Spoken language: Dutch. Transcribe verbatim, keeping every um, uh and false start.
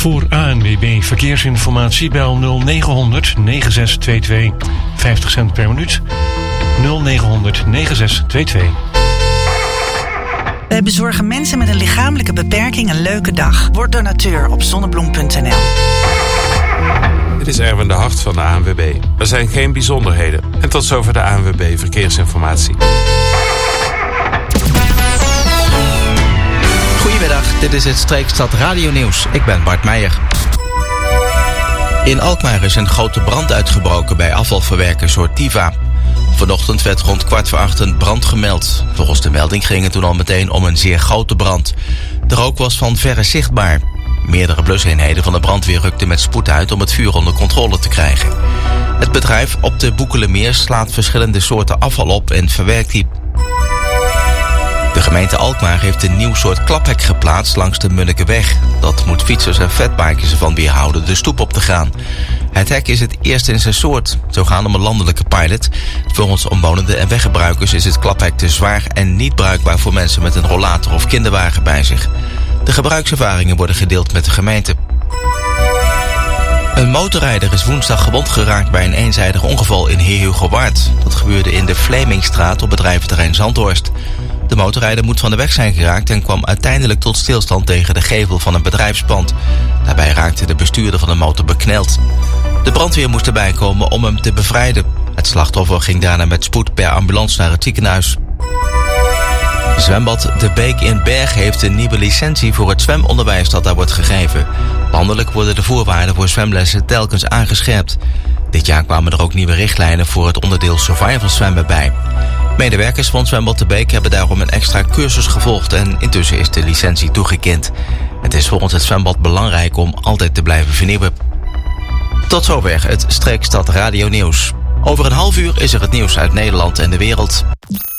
Voor A N W B Verkeersinformatie bel nul negen honderd negen zes twee twee. vijftig cent per minuut. nul negen honderd negen zes twee twee. Wij bezorgen mensen met een lichamelijke beperking een leuke dag. Word donateur op zonnebloem punt n l. Dit is Erwin de Hart van de A N W B. Er zijn geen bijzonderheden. En tot zover de A N W B Verkeersinformatie. Goedemiddag, dit is het Streekstad Radio Nieuws. Ik ben Bart Meijer. In Alkmaar is een grote brand uitgebroken bij afvalverwerker Sortiva. Vanochtend werd rond kwart voor acht een brand gemeld. Volgens de melding ging het toen al meteen om een zeer grote brand. De rook was van verre zichtbaar. Meerdere bluseenheden van de brandweer rukten met spoed uit om het vuur onder controle te krijgen. Het bedrijf op de Boekelemeer slaat verschillende soorten afval op en verwerkt die. De gemeente Alkmaar heeft een nieuw soort klaphek geplaatst langs de Munnikeweg. Dat moet fietsers en fatbikers ervan weerhouden de stoep op te gaan. Het hek is het eerste in zijn soort. Zo gaan om een landelijke pilot. Volgens omwonenden en weggebruikers is het klaphek te zwaar en niet bruikbaar voor mensen met een rollator of kinderwagen bij zich. De gebruikservaringen worden gedeeld met de gemeente. Een motorrijder is woensdag gewond geraakt bij een eenzijdig ongeval in Heerhugowaard. Dat gebeurde in de Vlemingstraat op bedrijventerrein Zandhorst. De motorrijder moet van de weg zijn geraakt en kwam uiteindelijk tot stilstand tegen de gevel van een bedrijfspand. Daarbij raakte de bestuurder van de motor bekneld. De brandweer moest erbij komen om hem te bevrijden. Het slachtoffer ging daarna met spoed per ambulance naar het ziekenhuis. Zwembad De Beek in Bergen heeft een nieuwe licentie voor het zwemonderwijs dat daar wordt gegeven. Landelijk worden de voorwaarden voor zwemlessen telkens aangescherpt. Dit jaar kwamen er ook nieuwe richtlijnen voor het onderdeel survival zwemmen bij. Medewerkers van Zwembad De Beek hebben daarom een extra cursus gevolgd en intussen is de licentie toegekend. Het is volgens het zwembad belangrijk om altijd te blijven vernieuwen. Tot zover het Streekstad Radio Nieuws. Over een half uur is er het nieuws uit Nederland en de wereld.